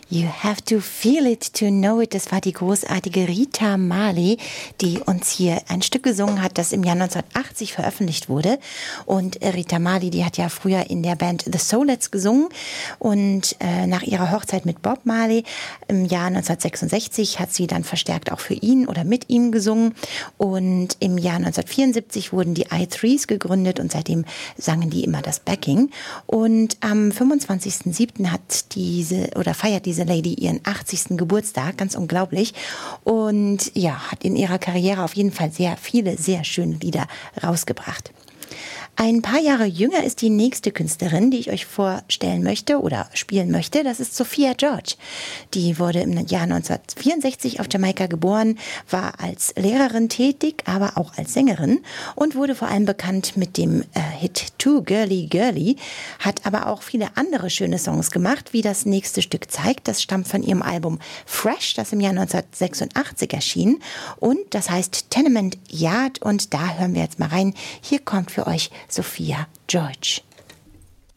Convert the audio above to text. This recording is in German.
You have to feel it to know it. Das war die großartige Rita Marley, die uns hier ein Stück gesungen hat, das im Jahr 1980 veröffentlicht wurde. Und Rita Marley, die hat ja früher in der Band The Soulettes gesungen. Und nach ihrer Hochzeit mit Bob Marley im Jahr 1966 hat sie dann verstärkt auch für ihn oder mit ihm gesungen. Und im Jahr 1974 wurden die I3s gegründet und seitdem sangen die immer das Backing. Und am 25.07. feiert diese Lady ihren 80. Geburtstag, ganz unglaublich. Und ja, hat in ihrer Karriere auf jeden Fall sehr viele, sehr schöne Lieder rausgebracht. Ein paar Jahre jünger ist die nächste Künstlerin, die ich euch vorstellen möchte oder spielen möchte. Das ist Sophia George. Die wurde im Jahr 1964 auf Jamaika geboren, war als Lehrerin tätig, aber auch als Sängerin und wurde vor allem bekannt mit dem Hit Too Girly Girly, hat aber auch viele andere schöne Songs gemacht, wie das nächste Stück zeigt. Das stammt von ihrem Album Fresh, das im Jahr 1986 erschien und das heißt Tenement Yard und da hören wir jetzt mal rein. Hier kommt für euch Sophia George.